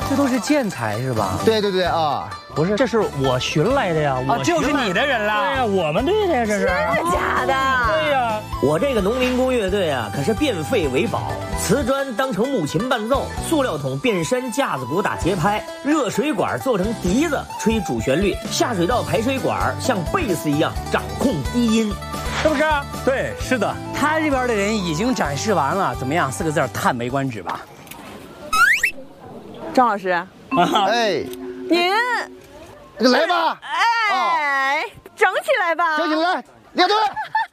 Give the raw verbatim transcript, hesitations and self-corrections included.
这都是建材是吧？ 对对对啊， 不是，这是我寻来的呀。 啊，就是你的人了。 对呀，我们队的呀，这是。 真的假的？ 对呀， 我这个农民工乐队啊，可是变废为宝，瓷砖当成木琴伴奏，塑料桶变身架子鼓打节拍，热水管做成笛子吹主旋律，下水道排水管像贝斯一样掌控低音， 是不是？ 对，是的。 他这边的人已经展示完了，怎么样？四个字：叹为观止吧。 张老师， 哎， 您来吧， 哎，整起来吧， 整起来，列队。